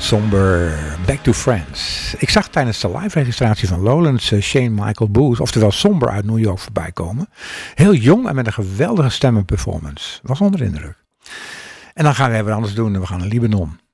Somber, Back to Friends. Ik zag tijdens de live registratie van Lowlands Shane Michael Booth, oftewel Somber uit New York, voorbij komen. Heel jong en met een geweldige stem en performance. Was onder de indruk. En dan gaan we even anders doen. We gaan naar Libanon.